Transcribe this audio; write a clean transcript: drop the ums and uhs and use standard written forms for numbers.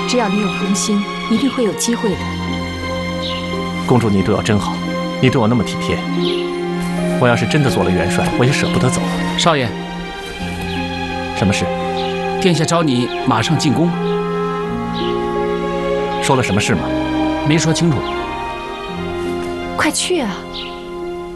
只要你有恒心，一定会有机会的。 公主，你对我真好，你对我那么体贴。我要是真的做了元帅，我也舍不得走。 少爷， 什么事？ 殿下召你马上进宫。 说了什么事吗？ 没说清楚。 快去啊！